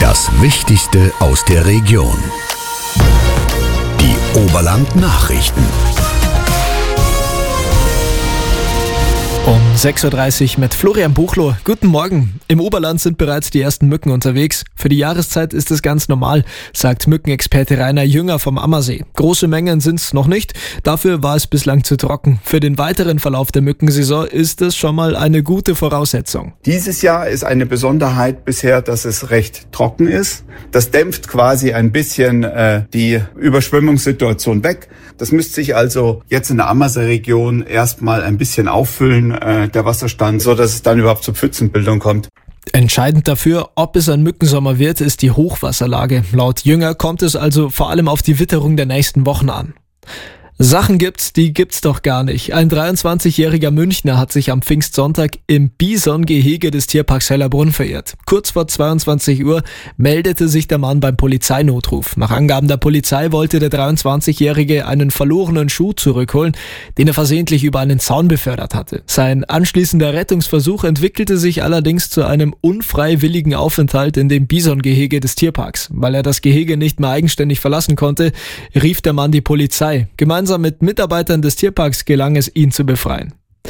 Das Wichtigste aus der Region. Die Oberland-Nachrichten. Um 6.30 Uhr mit Florian Buchloh. Guten Morgen. Im Oberland sind bereits die ersten Mücken unterwegs. Für die Jahreszeit ist es ganz normal, sagt Mückenexperte Rainer Jünger vom Ammersee. Große Mengen sind es noch nicht, dafür war es bislang zu trocken. Für den weiteren Verlauf der Mückensaison ist es schon mal eine gute Voraussetzung. Dieses Jahr ist eine Besonderheit bisher, dass es recht trocken ist. Das dämpft quasi ein bisschen die Überschwemmungssituation weg. Das müsste sich also jetzt in der Ammersee-Region erstmal ein bisschen auffüllen, der Wasserstand, so dass es dann überhaupt zur Pfützenbildung kommt. Entscheidend dafür, ob es ein Mückensommer wird, ist die Hochwasserlage. Laut Jünger kommt es also vor allem auf die Witterung der nächsten Wochen an. Sachen gibt's, die gibt's doch gar nicht. Ein 23-jähriger Münchner hat sich am Pfingstsonntag im Bison-Gehege des Tierparks Hellerbrunn verirrt. Kurz vor 22 Uhr meldete sich der Mann beim Polizeinotruf. Nach Angaben der Polizei wollte der 23-Jährige einen verlorenen Schuh zurückholen, den er versehentlich über einen Zaun befördert hatte. Sein anschließender Rettungsversuch entwickelte sich allerdings zu einem unfreiwilligen Aufenthalt in dem Bison-Gehege des Tierparks. Weil er das Gehege nicht mehr eigenständig verlassen konnte, rief der Mann die Polizei. Gemeinsam mit Mitarbeitern des Tierparks gelang es, ihn zu befreien.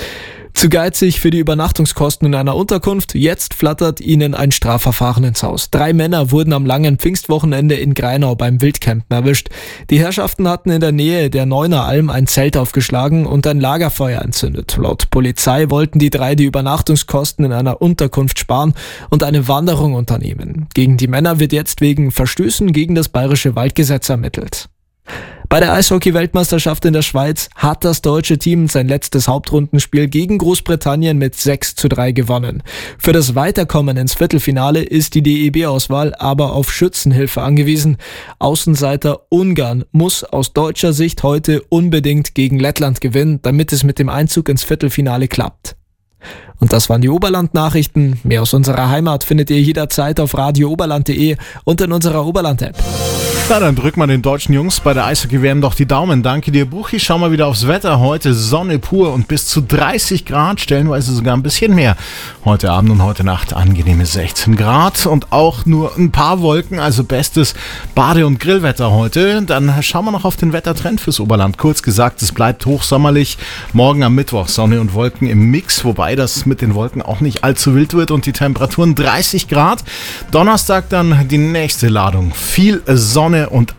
Zu geizig für die Übernachtungskosten in einer Unterkunft, jetzt flattert ihnen ein Strafverfahren ins Haus. 3 Männer wurden am langen Pfingstwochenende in Greinau beim Wildcampen erwischt. Die Herrschaften hatten in der Nähe der Neuner Alm ein Zelt aufgeschlagen und ein Lagerfeuer entzündet. Laut Polizei wollten die 3 die Übernachtungskosten in einer Unterkunft sparen und eine Wanderung unternehmen. Gegen die Männer wird jetzt wegen Verstößen gegen das Bayerische Waldgesetz ermittelt. Bei der Eishockey-Weltmeisterschaft in der Schweiz hat das deutsche Team sein letztes Hauptrundenspiel gegen Großbritannien mit 6:3 gewonnen. Für das Weiterkommen ins Viertelfinale ist die DEB-Auswahl aber auf Schützenhilfe angewiesen. Außenseiter Ungarn muss aus deutscher Sicht heute unbedingt gegen Lettland gewinnen, damit es mit dem Einzug ins Viertelfinale klappt. Und das waren die Oberland-Nachrichten. Mehr aus unserer Heimat findet ihr jederzeit auf radiooberland.de und in unserer Oberland-App. Na, dann drück mal den deutschen Jungs bei der Eishockey-WM doch die Daumen. Danke dir, Buchi. Schau mal wieder aufs Wetter. Heute Sonne pur und bis zu 30 Grad, stellenweise sogar ein bisschen mehr. Heute Abend und heute Nacht angenehme 16 Grad und auch nur ein paar Wolken, also bestes Bade- und Grillwetter heute. Dann schauen wir noch auf den Wettertrend fürs Oberland. Kurz gesagt, es bleibt hochsommerlich. Morgen am Mittwoch Sonne und Wolken im Mix, wobei das mit den Wolken auch nicht allzu wild wird und die Temperaturen 30 Grad. Donnerstag dann die nächste Ladung. Viel Sonne und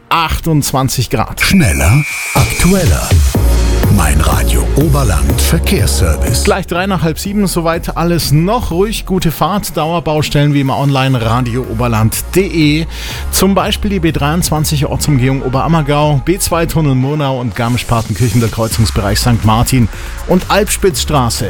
28 Grad. Schneller, aktueller. Mein Radio Oberland Verkehrsservice. Gleich 3 nach halb 7, soweit alles noch ruhig. Gute Fahrt, Dauerbaustellen wie immer online, radiooberland.de. Zum Beispiel die B23 Ortsumgehung Oberammergau, B2 Tunnel Murnau und Garmisch-Partenkirchen der Kreuzungsbereich St. Martin und Alpspitzstraße.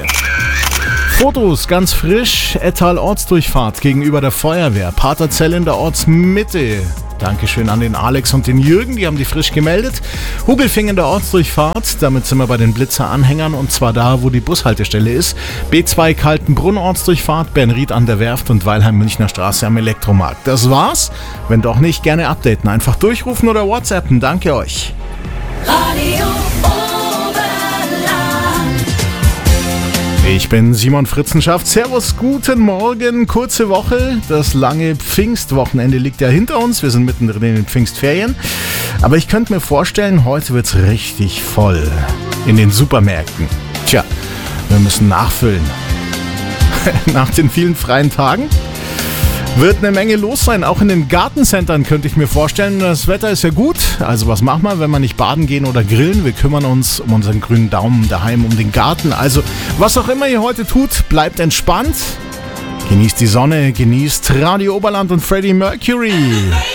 Fotos ganz frisch, Ettal Ortsdurchfahrt gegenüber der Feuerwehr, Paterzell in der Ortsmitte. Dankeschön an den Alex und den Jürgen, die haben die frisch gemeldet. Hugelfing in der Ortsdurchfahrt, damit sind wir bei den Blitzer-Anhängern und zwar da, wo die Bushaltestelle ist. B2 Kaltenbrunn Ortsdurchfahrt, Bernried an der Werft und Weilheim-Münchner Straße am Elektromarkt. Das war's. Wenn doch nicht, gerne updaten. Einfach durchrufen oder WhatsAppen. Danke euch. Radio Oberland. Ich bin Simon Fritzenschaft. Servus, guten Morgen. Kurze Woche. Das lange Pfingstwochenende liegt ja hinter uns. Wir sind mittendrin in den Pfingstferien. Aber ich könnte mir vorstellen, heute wird's richtig voll in den Supermärkten. Tja, wir müssen nachfüllen. Nach den vielen freien Tagen wird eine Menge los sein, auch in den Gartencentern könnte ich mir vorstellen. Das Wetter ist ja gut, also was machen wir, wenn wir nicht baden gehen oder grillen? Wir kümmern uns um unseren grünen Daumen daheim, um den Garten. Also was auch immer ihr heute tut, bleibt entspannt. Genießt die Sonne, genießt Radio Oberland und Freddie Mercury.